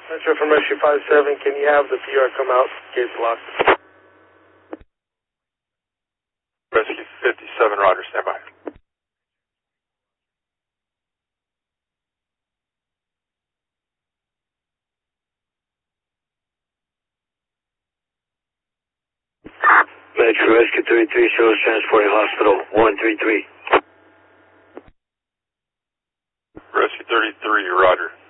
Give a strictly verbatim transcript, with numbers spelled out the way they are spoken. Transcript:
Metro from Rescue five seven, can you have the P R come out? Gates locked. Rescue fifty-seven, Roger, stand by. Metro Rescue thirty-three, shows transporting hospital one three three. Rescue thirty-three, Roger.